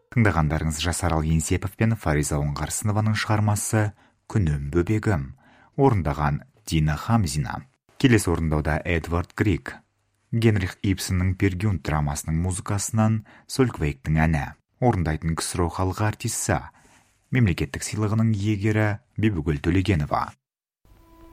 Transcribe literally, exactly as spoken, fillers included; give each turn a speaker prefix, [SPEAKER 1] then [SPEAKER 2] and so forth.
[SPEAKER 1] Тыңдағандарыңыз Жасарал Еңсепов пен Фариза Оңғарсынованың шығармасы «Күнім бөбегім», орындаған Дина Хамзина. Келесі орындауда Эдвард Григ, Генрих Ибсеннің Пергюнд драмасының музыкасынан Сольквейктің әні. Орындайтын ксро халық артисі, мемлекеттік сыйлығының иегері Бибігүл Төлегенова.